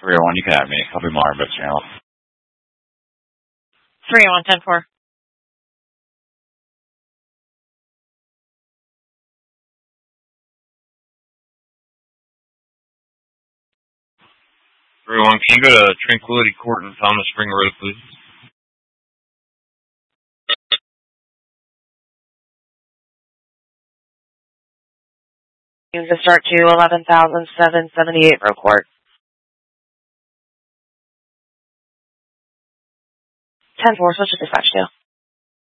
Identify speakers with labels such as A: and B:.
A: 301, you can have me. I'll be Marvin Bits Channel.
B: 301, 10-4.
C: Everyone, can you go to Tranquility Court in Thomas Spring Road, please?
B: You can start to 11,778 Road Court. 10-4, switch to dispatch 2.